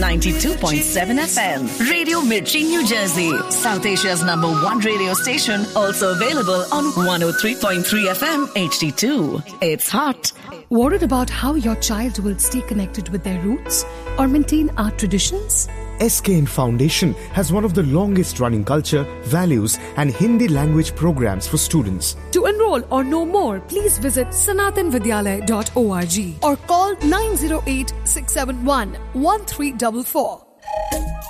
92.7 FM. Radio Mirchi, New Jersey. South Asia's #1 radio station. Also available on 103.3 FM HD2. It's hot. Worried about how your child will stay connected with their roots or maintain our traditions? SKN Foundation has one of the longest running culture, values and Hindi language programs for students. To enroll or know more, please visit sanatanvidyalaya.org or call 908-671-1344.